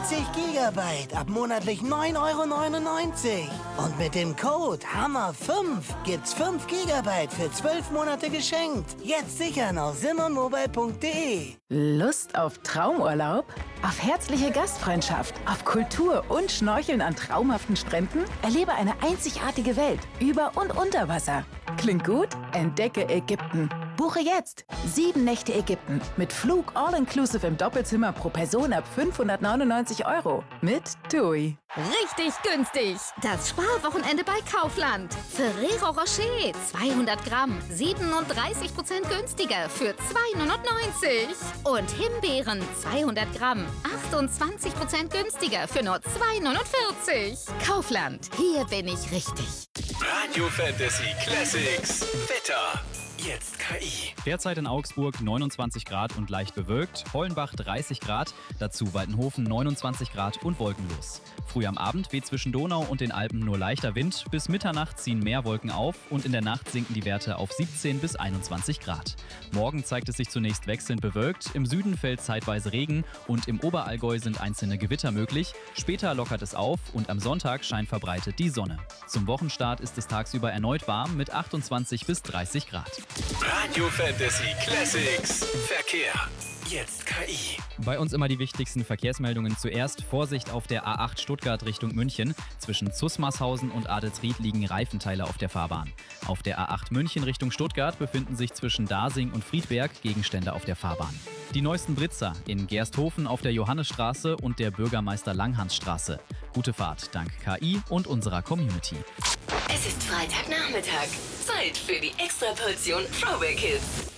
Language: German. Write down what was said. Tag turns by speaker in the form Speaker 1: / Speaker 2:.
Speaker 1: 60 Gigabyte ab monatlich 9,99 €. Und mit dem Code HAMMER5 gibt's 5 Gigabyte für 12 Monate geschenkt. Jetzt sichern auf simonmobile.de.
Speaker 2: Lust auf Traumurlaub? Auf herzliche Gastfreundschaft, auf Kultur und Schnorcheln an traumhaften Stränden? Erlebe eine einzigartige Welt über und unter Wasser. Klingt gut? Entdecke Ägypten. Buche jetzt 7 Nächte Ägypten mit Flug all-inclusive im Doppelzimmer pro Person ab 599 € mit TUI.
Speaker 3: Richtig günstig. Das Sparwochenende bei Kaufland. Ferrero Rocher 200 Gramm 37% günstiger für 2,99 €. Und Himbeeren 200 Gramm 28% günstiger für nur 2,49 €. Kaufland. Hier bin ich richtig.
Speaker 4: Radio Fantasy Classics. Wetter. Jetzt KI.
Speaker 5: Derzeit in Augsburg 29 Grad und leicht bewölkt, Hollenbach 30 Grad, dazu Waldenhofen 29 Grad und wolkenlos. Früh am Abend weht zwischen Donau und den Alpen nur leichter Wind, bis Mitternacht ziehen mehr Wolken auf und in der Nacht sinken die Werte auf 17 bis 21 Grad. Morgen zeigt es sich zunächst wechselnd bewölkt, im Süden fällt zeitweise Regen und im Oberallgäu sind einzelne Gewitter möglich, später lockert es auf und am Sonntag scheint verbreitet die Sonne. Zum Wochenstart ist es tagsüber erneut warm mit 28 bis 30 Grad.
Speaker 4: Radio Fantasy Classics. Verkehr. Jetzt KI.
Speaker 5: Bei uns immer die wichtigsten Verkehrsmeldungen zuerst. Vorsicht auf der A8 Stuttgart Richtung München. Zwischen Zusmarshausen und Adelsried liegen Reifenteile auf der Fahrbahn. Auf der A8 München Richtung Stuttgart befinden sich zwischen Dasing und Friedberg Gegenstände auf der Fahrbahn. Die neuesten Blitzer in Gersthofen auf der Johannesstraße und der Bürgermeister-Langhansstraße. Gute Fahrt dank KI und unserer Community.
Speaker 6: Es ist Freitagnachmittag. Zeit für die Extraportion Throwback Hits.